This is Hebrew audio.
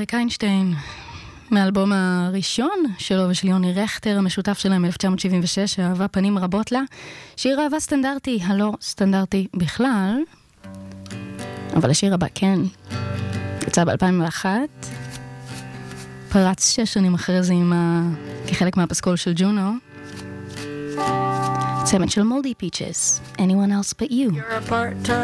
אריק איינשטיין, מאלבום הראשון שלו ושל יוני רכטר, המשותף שלהם מ-1976, אהבה פנים רבות לה. שיר אהבה סטנדרטי, הלא סטנדרטי בכלל, אבל השיר הבא כן. יצא ב-2001, פרץ 6 שנים אחרי זה כחלק מהפסקול של ג'ונו. צמד של מולדי פיצ'ס, Anyone Else But You.